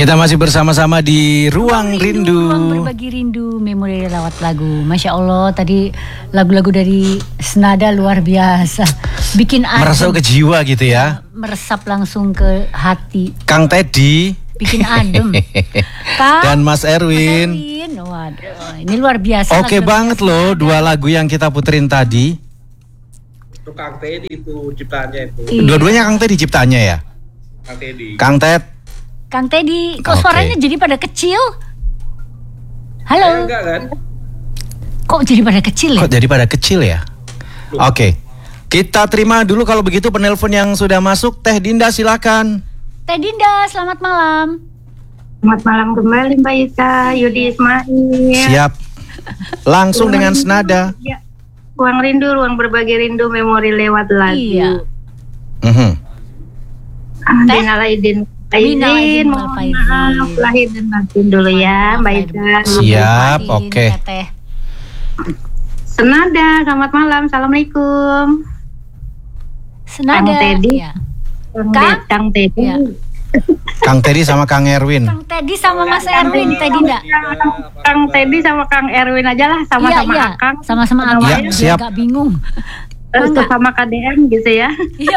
Kita masih bersama-sama di Ruang Rindu. Ruang berbagi rindu, memori lewat lagu. Masya Allah, tadi lagu-lagu dari Senada luar biasa. Bikin adem. Meresap ke jiwa gitu ya. Meresap langsung ke hati. Kang Teddy. Bikin adem. Kang, dan Mas Erwin. Waduh, ini luar biasa. Oke banget loh, dua lagu yang kita puterin tadi. Itu Kang Teddy itu ciptaannya itu. Iya. Dua-duanya Kang Teddy ciptaannya ya? Kang Teddy. Kang Teddy, kok suaranya jadi pada kecil? Halo. Enggak kan? Kok jadi pada kecil ya? Kok jadi pada kecil ya? Oke. Kita terima dulu kalau begitu penelpon yang sudah masuk. Teh Dinda silakan. Teh Dinda, selamat malam. Selamat malam kembali Mbak Ika, Yudi Ismail. Siap. Langsung dengan senada. Ya. Ruang rindu, ruang berbagi rindu, memori lewat lagu. Iya. Aidin, mohon maaf lahir dan batin dulu ya Mbak Ika. Siap, oke. Senada, selamat malam, assalamualaikum. Senada. Kang Teddy. Ya. Kang Teddy. Ya. Kang Teddy sama Kang Erwin. Kang Teddy sama Mas Erwin, Teh Dinda. Kang Teddy sama Kang Erwin aja lah, sama-sama Iya. Akang. Sama-sama Akang, Ya, biar siap. gak bingung. Sama KDM gitu ya. Iya.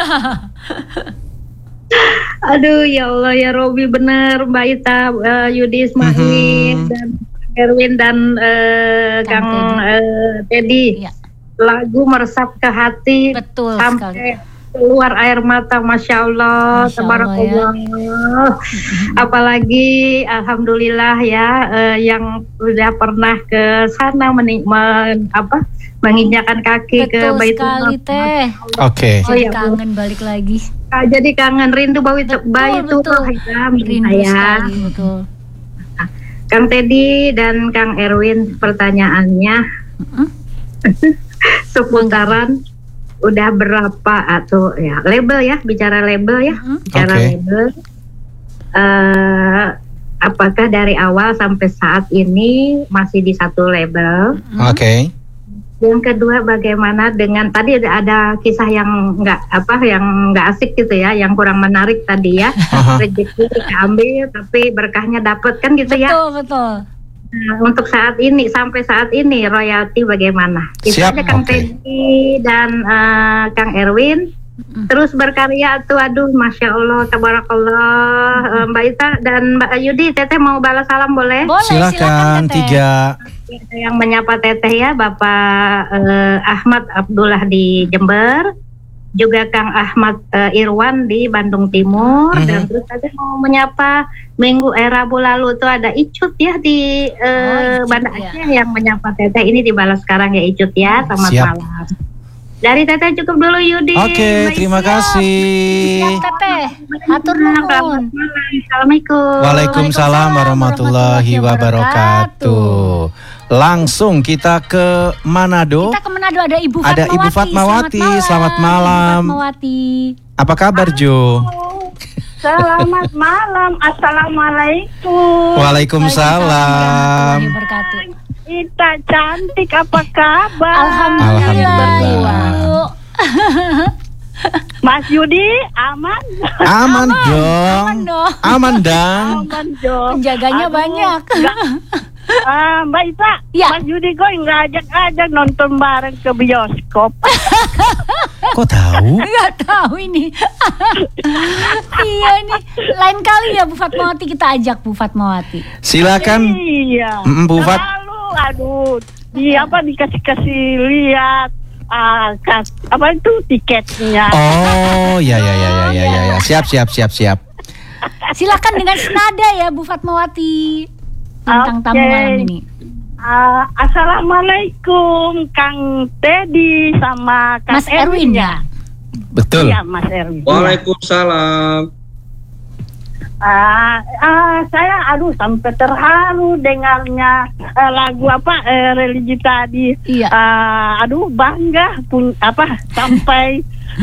Aduh ya Allah ya Robi, bener Mbak Ita, Yudi Ismail dan Erwin dan Kang Teddy. Iya. Lagu meresap ke hati. Betul sampai sekali. keluar air mata, Masya Allah, tabarakallah. Apalagi Alhamdulillah ya, yang sudah pernah ke sana menginjakan kaki ke Betul Baitul sekali Teh. Oke. Jadi kangen balik lagi. Jadi kangen, rindu Baitul Betul. Rindu ya. sekali, betul. Kang Teddy dan Kang Erwin, pertanyaannya seputaran udah berapa atau ya label ya, bicara label ya, bicara Oke. label. Apakah dari awal sampai saat ini masih di satu label? Oke. Yang kedua, bagaimana dengan tadi ada kisah yang nggak asik gitu ya, yang kurang menarik tadi ya. Rezeki diambil tapi berkahnya dapat kan gitu ya. Betul. Nah, untuk saat ini, sampai saat ini royalti bagaimana? Itu Siap, aja Kang oke. Teddy dan Kang Erwin. Terus berkarya tuh, aduh Masya Allah, tabarakallah. Mbak Ita dan Mbak Yudi, Teteh mau balas salam boleh? Boleh, Silakan Teteh. 3. Yang menyapa Teteh ya, Bapak Ahmad Abdullah di Jember, juga Kang Ahmad Irwan di Bandung Timur, dan terus saya mau menyapa Rabu lalu tuh ada Icut ya di Icut, Banda ya. Aceh yang menyapa Teteh. Ini dibalas sekarang ya Icut ya, selamat Siap. malam. Dari Teteh cukup dulu Yudi. Oke, Baik, terima kasih. Siap Teteh. Hatur selamat nuhun. malam. Assalamualaikum. Waalaikumsalam warahmatullahi wabarakatuh. Langsung kita ke Manado. Kita ke Manado, ada Ibu Fatmawati. Ada Ibu Fatmawati. Selamat malam. Ibu Fatmawati. Apa kabar Jo? Selamat malam. Assalamualaikum. Waalaikumsalam. Warahmatullahi wabarakatuh. Ita cantik, apa kabar? Alhamdulillah. Alhamdulillah. Ibu. Mas Yudi aman? Aman dong. Aman dong. Aman dong. Aman dong. Penjaganya banyak. Mbak Ita, Ya. Mas Yudi kok nggak ajak-ajak nonton bareng ke bioskop? Kok tahu? Nggak tahu ini. Iya ini. Lain kali ya Bu Fatmawati, kita ajak Bu Fatmawati. Silakan. Iya. Bu Fat. Lalu, aduh, dikasih lihat apa itu tiketnya? Oh, ya. Siap. Silakan dengan senada ya Bu Fatmawati tentang tamu Oke. malam ini. Assalamualaikum Kang Teddy sama Kang Mas Erwin ya. Betul. Iya Mas Erwin. Waalaikumsalam. Saya sampai terharu dengarnya lagu religi tadi. Iya. Bangga sampai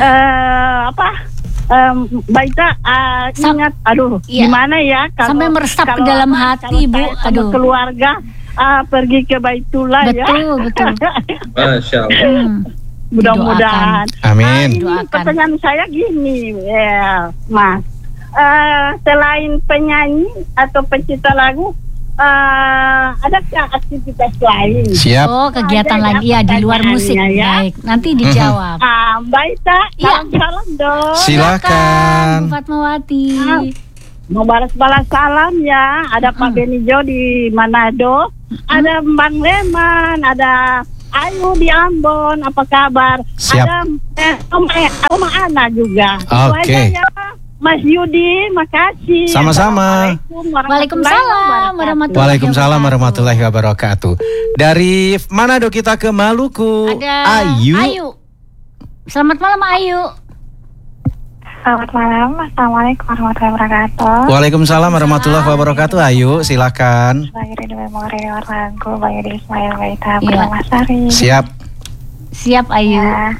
Baita ingat Iya. gimana ya Sampai meresap ke dalam hati, Bu. saya sama Aduh. keluarga pergi ke Baitullah ya. Betul. Masya Allah. Mudah-mudahan. Amin. Ini pertanyaan saya gini, ya, Mas. selain penyanyi atau pencipta lagu, adakah aktivitas lain? Siap. Oh, kegiatan Ada lain. Iya, di luar musik. ya. Baik, nanti dijawab. Baik, tak? Iya. Salam dong. Silakan. Bu Fatmawati. Mau balas salam ya. Ada Pak Benijo di Manado, ada Bang Leman, ada Ayu di Ambon. Apa kabar? Siap. Ada Oma Ana juga. Itu Oke. aja ya. Mas Yudi, makasih. Assalamualaikum. Waalaikumsalam warahmatullahi Waalaikumsalam warahmatullahi wabarakatuh. Dari Manado kita ke Maluku. Ada Ayu. Selamat malam Ayu. Selamat malam, Assalamualaikum warahmatullahi wabarakatuh. Waalaikumsalam warahmatullahi wabarakatuh. Ayu, silakan. Sebagai Rindu Memori lagu Bang Yudi Ismail Baita Iya. bersama Sari. Siap. Siap Ayu.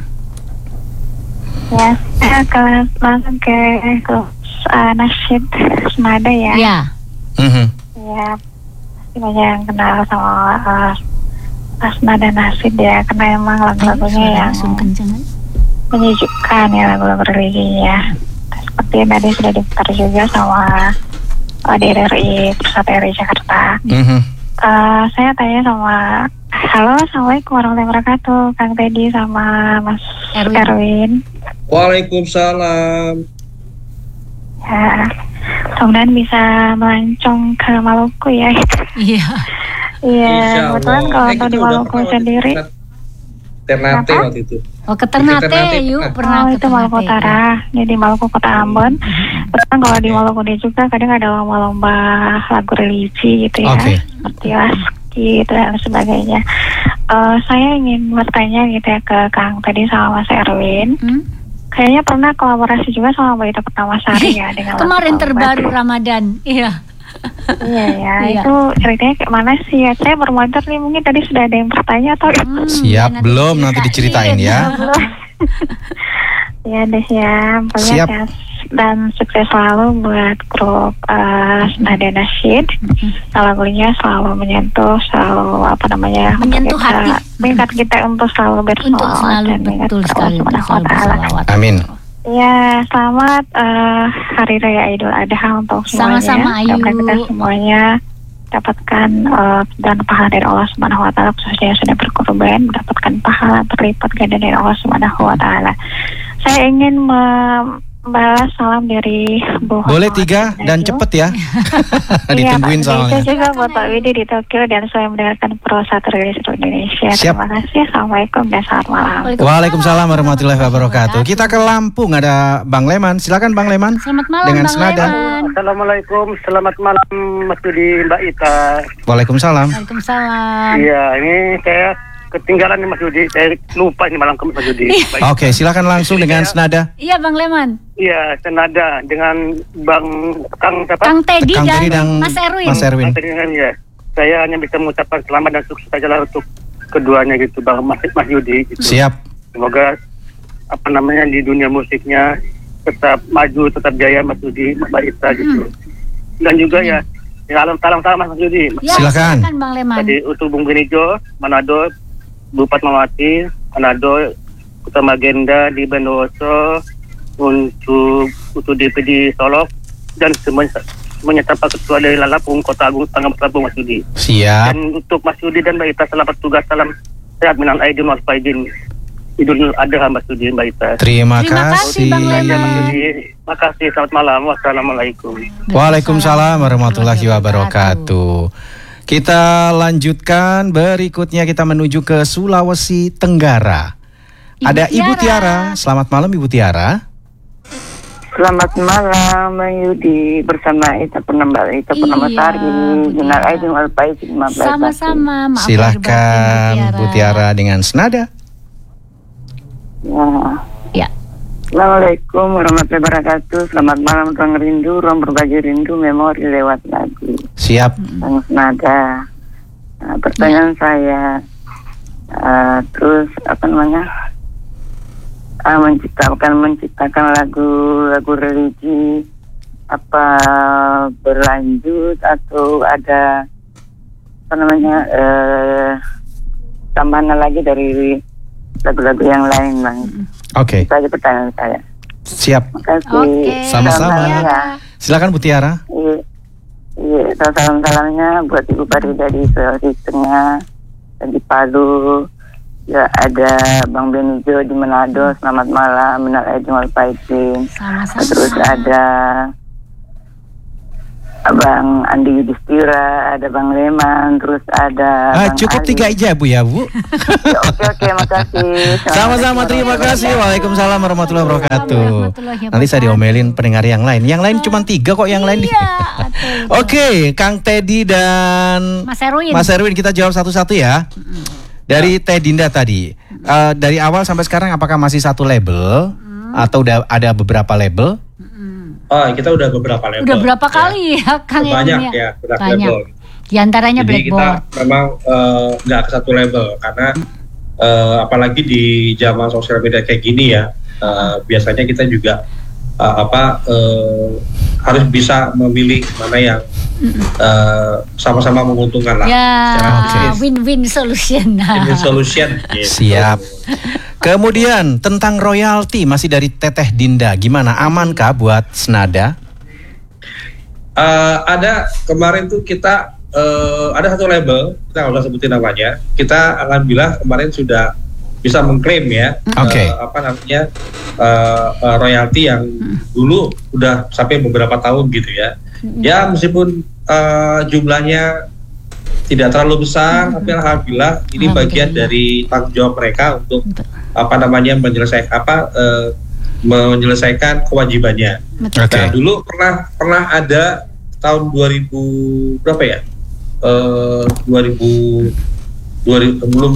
Ya, saya langsung ke nasyid senada ya. Ya. Mhm. Ya, banyak yang kenal sama senada nasyid ya, karena emang lagu-lagunya yang Langsung kenceng. menyejukkan ya, lagu-lagu religinya. Seperti yang tadi sudah diputar juga sama DRRI Pusat RI Jakarta. Mhm. Saya tanya sama, halo, assalamualaikum warahmatullahi wabarakatuh, Kang Teddy sama Mas Erwin. Waalaikumsalam. Ya, mudah-mudahan bisa melancong ke Maluku ya. Iya. Iya, Insya kebetulan Allah. kalau untuk Kita di udah Maluku pernah waktu sendiri. itu, Ternate Kenapa? waktu itu. Oh, ke Ternate Ternate yuk pernah. pernah Oh, ke itu Maluku Ternate. Utara, jadi Maluku Kota Ambon. Kebetulan kalau di Maluku ini juga kadang ada lomba-lomba lagu religi gitu ya, Oke. seperti Laski dan sebagainya. Saya ingin bertanya gitu ya ke Kang tadi sama Mas Erwin. Kayaknya pernah kolaborasi juga sama Mbak Ita Pertamasari ya dengan Kemarin lagu terbaru Obat. Ramadan. Iya. Iya ya, Iya. itu ceritanya kayak mana sih ya? Saya bermotor nih, mungkin tadi sudah ada yang bertanya atau Siap, belum, nanti diceritain ya. belum? Ya deh ya, pokoknya Siap. sehat dan sukses selalu buat grup Senada Nasyid. Lagunya selalu menyentuh, selalu Menyentuh hati. mengingat kita untuk selalu bersolawat Untuk selalu dan mengingat betul Allah sekali Subhanahu wa selalu Ta'ala. bersolawat. Amin. Ya, selamat Hari Raya Idul Adha untuk semuanya. Sama-sama, Ayu. Mudah-mudahan kita semuanya dapatkan dan pahala dari Allah Subhanahu wa Ta'ala, khususnya yang sudah berkorban, mendapatkan pahala berlipat ganda dari Allah Subhanahu wa Ta'ala. Saya ingin membalas salam dari Bu Boleh Fatmawati 3 dan Ayu. cepet ya. Ditungguin Iya, soalnya. Itu juga buat Pak Widi di Tokyo dan saya mendengarkan Pro 1 Rilis Indonesia. Siap. Terima kasih. Assalamualaikum dan selamat malam. Waalaikumsalam warahmatullahi wabarakatuh. Kita ke Lampung, ada Bang Leman. Silakan Bang Leman. Selamat malam Dengan Bang senada. Leman. Assalamualaikum, selamat malam Mas Yudi, Mbak Ita. Waalaikumsalam. Waalaikumsalam. Iya, ini saya ketinggalan nih Mas Yudi, saya lupa ini malam ke Mas Yudi. Baik. Oke, silakan langsung dengan senada. Iya Bang Leman. Iya, senada dengan Bang Kang siapa? Kang Teddy Kang dan Teddy dan Mas Erwin. Mas Erwin. Kang Teddy kan, ya. Saya hanya bisa mengucapkan selamat dan sukses saja lah untuk keduanya gitu, Bang Mas Yudi. Gitu. Siap. Semoga di dunia musiknya tetap maju, tetap jaya Mas Yudi, Mbak Ita gitu. Dan juga ya salam Mas Yudi. Ya, Silakan. Bang Leman. Tadi untuk Bung Benijo, Manado, Bu Fatmawati, Manado, Utama Agenda di Bondowoso, untuk DPD Solok, dan semuanya tanpa ketua dari Lalapung, Kota Agung, Tanggap Lampung, Mas Yudi. Siap. Dan untuk Mas Yudi dan Mbak Ita, selamat tugas, salam sehat, minal aidin wal faizin. Idul Adha Mas Yudi, Mbak Ita. Terima Terima kasih, kasih. Bang Mas Leman. Yudi, makasih, selamat malam, wassalamualaikum. Waalaikumsalam warahmatullahi wabarakatuh. Kita lanjutkan berikutnya, kita menuju ke Sulawesi Tenggara. Ada Ibu Tiara. Selamat malam Ibu Tiara. Selamat malam Bang Yudi bersama Ita Purnamasari Minal Aidin wal Faizin. Sama-sama. Maaf lahir batin, Silakan Bu Tiara dengan senada. Ya. Assalamualaikum warahmatullahi wabarakatuh. Selamat malam Bang Rindu, ruang berbagi rindu memori lewat lagu. Siap. Bang Senada. Pertanyaan saya, terus menciptakan lagu religi apa berlanjut atau ada tambahan lagi dari lagu-lagu yang lain, Bang? Oke. Itu aja pertanyaan saya. Siap. Makasih. Oke. Sama-sama. Ya. Silakan Bu Tiara. Iya, salam-salamnya buat Ibu Farida di Sulawesi Tengah dan di Palu. Ya, ada Bang Benijo di Manado, selamat malam, minal aidin wal faizin. Sama-sama. Terus ada Abang Andi Yudhistira, ada Bang Leman, terus ada Bang Cukup Ali. 3 aja Bu ya Bu. Ya, oke, makasih. Sama-sama, terima kasih. Waalaikumsalam warahmatullahi wabarakatuh. Warahmatullahi Nanti saya diomelin pendengar yang lain. Yang lain cuma 3 kok yang lain. Iya, betul. Oke, Kang Teddy dan Mas Erwin. Kita jawab satu-satu ya. Dari Teh Dinda tadi, dari awal sampai sekarang apakah masih satu label atau udah ada beberapa label? Oh, kita udah beberapa label. Udah berapa kali ya Kang Banyak Erwin ya, Banyak. label. Di antaranya Jadi kita Blackboard. memang nggak ke satu label karena apalagi di zaman sosial media kayak gini ya, biasanya kita juga harus bisa memilih mana yang sama-sama menguntungkan lah. Ya, secara bisnis. win-win solution. Win-win solution. Gitu. Siap. Kemudian tentang royalti masih dari Teteh Dinda, gimana, amankah buat Snada? Ada kemarin tuh kita ada satu label, kita nggak usah sebutin namanya. Kita alhamdulillah kemarin sudah bisa mengklaim ya, Oke. royalti yang dulu udah sampai beberapa tahun gitu ya. Ya meskipun jumlahnya tidak terlalu besar, tapi alhamdulillah ini bagian dari tanggung jawab mereka untuk menyelesaikan kewajibannya. Oke. Nah, dulu pernah ada tahun 2000 berapa ya? 2000 belum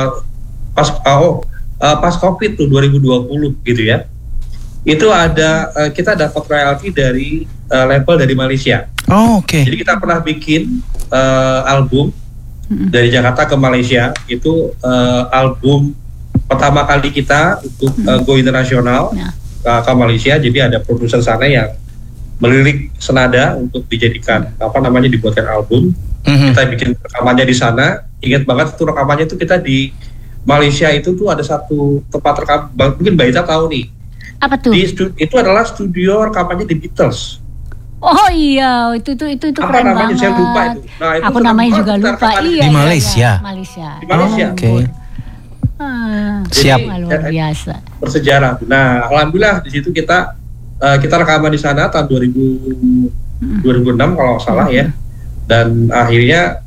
pas Covid tuh 2020 gitu ya. Itu ada kita dapat royalti dari label dari Malaysia. Oh, oke. Jadi kita pernah bikin album dari Jakarta ke Malaysia. Itu album pertama kali kita untuk go internasional ke Malaysia. Jadi ada produser sana yang melirik Snada untuk dijadikan dibuatkan album. Kita bikin rekamannya di sana. Ingat banget itu rekamannya itu kita di Malaysia itu tuh ada satu tempat rekam, mungkin Mbak Ita tahu nih. Apa tuh? Itu adalah studio rekamannya The Beatles. Oh iya, itu Apa keren namanya? banget. Saya lupa itu. Nah, itu Aku namanya juga kita lupa. rekaman Iya. di iya, Malaysia. iya. Malaysia. Di Malaysia. Oke. Siap. Luar biasa. Bersejarah. Nah, alhamdulillah di situ kita rekaman di sana tahun 2006 kalau nggak salah ya. Dan akhirnya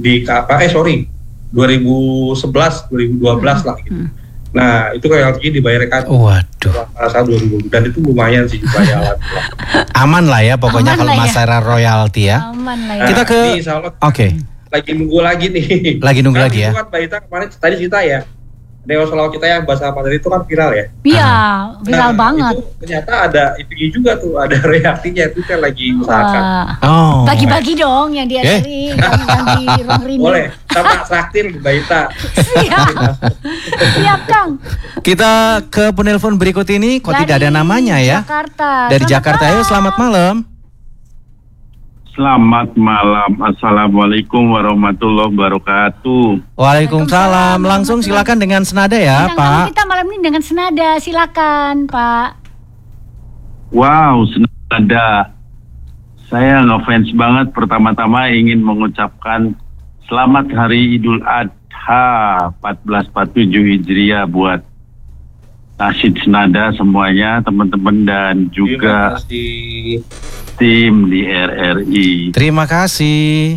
2011 lah gitu. Nah, itu royaltinya dibayarkan. Waduh. Saat 2000 dan itu lumayan sih jumlahnya alhamdulillah. Aman lah ya pokoknya Aman kalau lah ya. masalah royalti ya. Aman lah ya. Nah, Kita ke ini insya Allah Oke. lagi nunggu lagi nih. Lagi nunggu Kan lagi ya. itu kan Mbak Ita kemarin tadi cerita ya. Dewa Selawat kita yang bahasa Mandarin itu kan viral ya. Iya, viral Nah, banget. Itu ternyata ada itu juga tuh, ada royaltinya itu kan lagi usahakan. Wah. Oh. Bagi-bagi dong yang di Erwin, yang di Ruang Rindu. Boleh, sama traktir Mbak Ita. Siap. Siap, Kang. Kita ke penelpon berikut ini kok tidak ada namanya ya. Jakarta. Dari Selamat Jakarta. Ayo, selamat malam. Selamat malam. Assalamualaikum warahmatullahi wabarakatuh. Waalaikumsalam. Langsung silakan dengan Snada ya, Bintang tamu Pak. kita malam ini dengan Snada, silakan, Pak. Wow, Snada. Saya ngefans banget. Pertama-tama ingin mengucapkan selamat Hari Idul Adha 1447 Hijriah buat Nasyid Snada semuanya, teman-teman dan juga Terima kasih. tim di RRI. Terima kasih.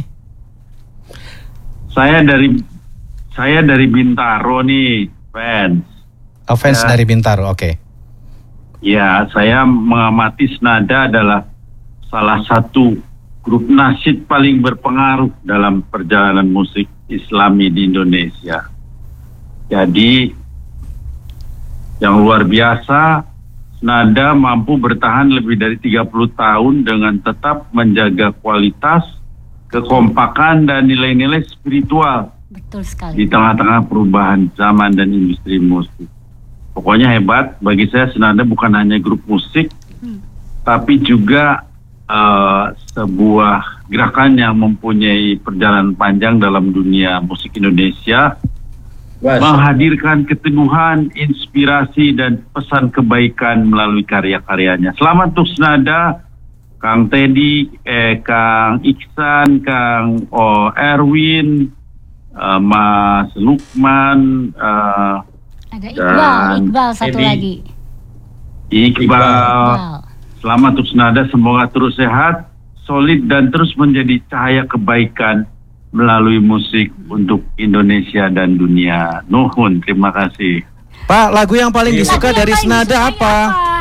Saya dari Bintaro nih, fans. Offense Ya. dari Bintaro. Oke. Ya, saya mengamati Snada adalah salah satu grup nasyid paling berpengaruh dalam perjalanan musik Islami di Indonesia. Jadi, yang luar biasa, Snada mampu bertahan lebih dari 30 tahun dengan tetap menjaga kualitas, kekompakan, dan nilai-nilai spiritual Betul sekali. di tengah-tengah perubahan zaman dan industri musik. Pokoknya hebat. Bagi saya Snada bukan hanya grup musik, tapi juga sebuah gerakan yang mempunyai perjalanan panjang dalam dunia musik Indonesia menghadirkan keteguhan, inspirasi dan pesan kebaikan melalui karya-karyanya. Selamat untuk Senada, Kang Teddy, Kang Iksan, Kang Erwin, Mas Lukman, ada Iqbal satu lagi. Iqbal. Selamat untuk Senada, semoga terus sehat, solid dan terus menjadi cahaya kebaikan melalui musik untuk Indonesia dan dunia. Nuhun, terima kasih. Pak, lagu yang paling disuka dari Senada apa?